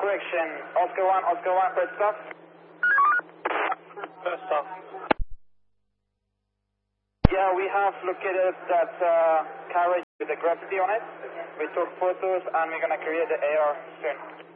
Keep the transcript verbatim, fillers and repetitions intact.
correction. Oscar one, Oscar one, first stop. First stop. Yeah, we have located that uh, carriage with the graffiti on it. We took photos and we're going to create the A R soon.